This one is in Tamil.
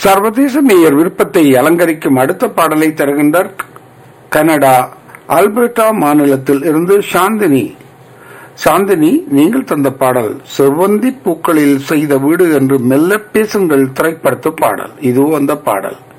சர்வதேச மேயர் விருப்பத்தை அலங்கரிக்கும் அடுத்த பாடலை தருகின்றார் கனடா ஆல்பர்டா மாநிலத்தில் இருந்து சாந்தினி. சாந்தினி, நீங்கள் தந்த பாடல் செவ்வந்தி பூக்களில் செய்த வீடு என்று மெல்ல பேசுங்கள் திரைப்படத்து பாடல். இதுவும் அந்த பாடல்.